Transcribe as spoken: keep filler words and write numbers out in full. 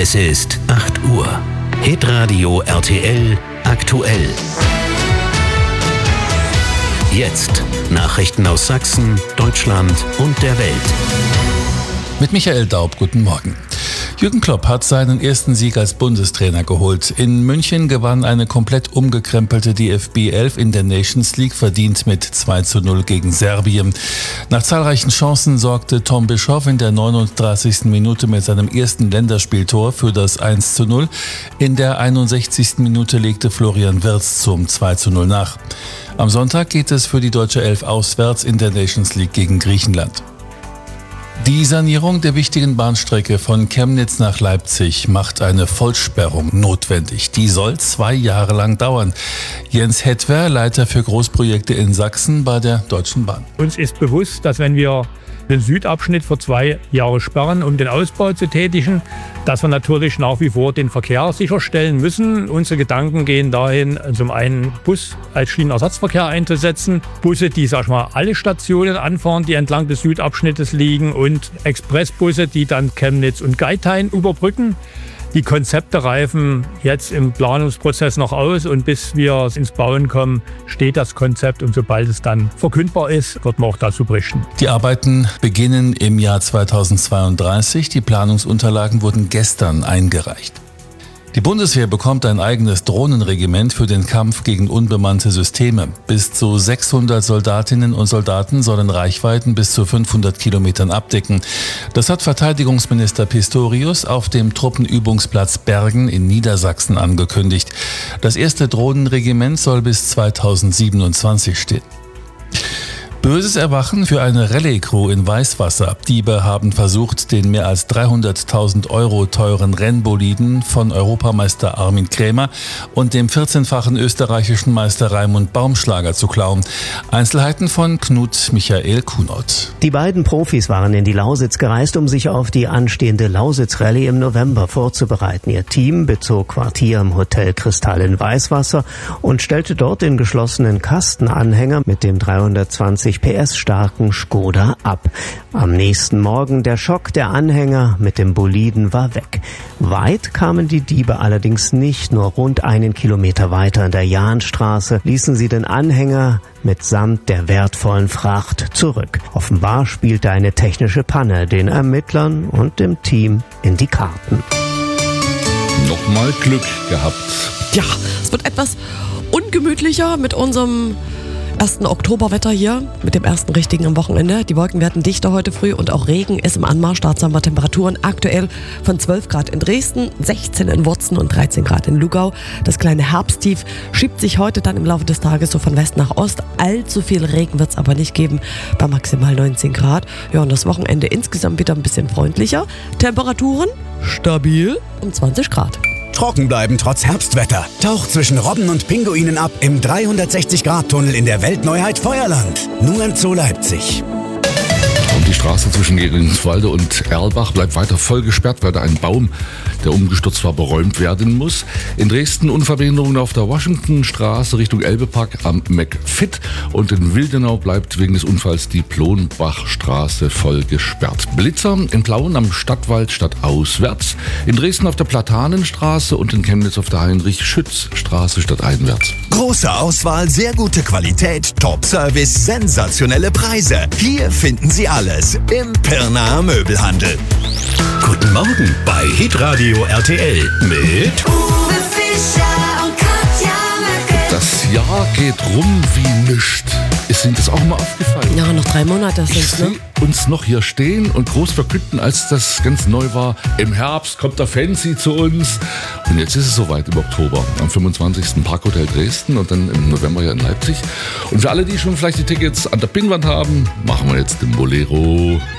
Es ist acht Uhr. Hitradio R T L aktuell. Jetzt Nachrichten aus Sachsen, Deutschland und der Welt. Mit Michael Daub, guten Morgen. Jürgen Klopp hat seinen ersten Sieg als Bundestrainer geholt. In München gewann eine komplett umgekrempelte D F B elf in der Nations League, verdient mit zwei zu null gegen Serbien. Nach zahlreichen Chancen sorgte Tom Bischoff in der neununddreißigsten Minute mit seinem ersten Länderspieltor für das eins zu null. In der einundsechzigsten Minute legte Florian Wirtz zum zwei zu null nach. Am Sonntag geht es für die deutsche Elf auswärts in der Nations League gegen Griechenland. Die Sanierung der wichtigen Bahnstrecke von Chemnitz nach Leipzig macht eine Vollsperrung notwendig. Die soll zwei Jahre lang dauern. Jens Hetwer, Leiter für Großprojekte in Sachsen bei der Deutschen Bahn. Uns ist bewusst, dass wenn wir den Südabschnitt für zwei Jahre sperren, um den Ausbau zu tätigen, dass wir natürlich nach wie vor den Verkehr sicherstellen müssen. Unsere Gedanken gehen dahin, zum einen Bus als Schienenersatzverkehr einzusetzen, Busse, die sag ich mal, alle Stationen anfahren, die entlang des Südabschnittes liegen, und Expressbusse, die dann Chemnitz und Geithain überbrücken. Die Konzepte reifen jetzt im Planungsprozess noch aus, und bis wir ins Bauen kommen, steht das Konzept, und sobald es dann verkündbar ist, wird man auch dazu berichten. Die Arbeiten beginnen im Jahr zweitausendzweiunddreißig. Die Planungsunterlagen wurden gestern eingereicht. Die Bundeswehr bekommt ein eigenes Drohnenregiment für den Kampf gegen unbemannte Systeme. Bis zu sechshundert Soldatinnen und Soldaten sollen Reichweiten bis zu fünfhundert Kilometern abdecken. Das hat Verteidigungsminister Pistorius auf dem Truppenübungsplatz Bergen in Niedersachsen angekündigt. Das erste Drohnenregiment soll bis zweitausendsiebenundzwanzig stehen. Böses Erwachen für eine Rallye-Crew in Weißwasser. Diebe haben versucht, den mehr als dreihunderttausend Euro teuren Rennboliden von Europameister Armin Krämer und dem vierzehnfachen österreichischen Meister Raimund Baumschlager zu klauen. Einzelheiten von Knut Michael Kunert. Die beiden Profis waren in die Lausitz gereist, um sich auf die anstehende Lausitz-Rallye im November vorzubereiten. Ihr Team bezog Quartier im Hotel Kristall in Weißwasser und stellte dort den geschlossenen Kastenanhänger mit dem dreihundertzwanzig P S starken Skoda ab. Am nächsten Morgen der Schock, der Anhänger mit dem Boliden war weg. Weit kamen die Diebe allerdings nicht. Nur rund einen Kilometer weiter an der Jahnstraße ließen sie den Anhänger mitsamt der wertvollen Fracht zurück. Offenbar spielte eine technische Panne den Ermittlern und dem Team in die Karten. Nochmal Glück gehabt. Ja, es wird etwas ungemütlicher mit unserem ersten Oktoberwetter hier, mit dem ersten richtigen am Wochenende. Die Wolken werden dichter heute früh und auch Regen ist im Anmarsch. Dazu haben wir Temperaturen aktuell von zwölf Grad in Dresden, sechzehn in Wurzen und dreizehn Grad in Lugau. Das kleine Herbsttief schiebt sich heute dann im Laufe des Tages so von West nach Ost. Allzu viel Regen wird es aber nicht geben, bei maximal neunzehn Grad. Ja, und das Wochenende insgesamt wieder ein bisschen freundlicher. Temperaturen stabil um zwanzig Grad. Trocken bleiben trotz Herbstwetter. Taucht zwischen Robben und Pinguinen ab im dreihundertsechzig Grad Tunnel in der Weltneuheit Feuerland. Nur im Zoo Leipzig. Und die Straße zwischen Geringswalde und Erlbach bleibt weiter voll gesperrt, weil da ein Baum, der umgestürzt war, beräumt werden muss. In Dresden Unverbehinderungen auf der Washingtonstraße Richtung Elbepark am McFit. Und in Wildenau bleibt wegen des Unfalls die Plonbachstraße voll gesperrt. Blitzer in Plauen am Stadtwald stadtauswärts. In Dresden auf der Platanenstraße und in Chemnitz auf der Heinrich-Schütz-Straße stadteinwärts. Große Auswahl, sehr gute Qualität, Top-Service, sensationelle Preise. Hier finden Sie alles im Pirnaer Möbelhandel. Guten Morgen bei Hitradio R T L mit Uwe Fischer und Katja Möcke. Das Jahr geht rum wie nischt. Ist Ihnen das auch mal aufgefallen? Ja, noch drei Monate Ich sind ne? sehe uns noch hier stehen und groß verkünden, als das ganz neu war. Im Herbst kommt der Fancy zu uns. Und jetzt ist es soweit im Oktober. Am fünfundzwanzigsten Parkhotel Dresden und dann im November hier in Leipzig. Und für alle, die schon vielleicht die Tickets an der Pinnwand haben, machen wir jetzt den Bolero.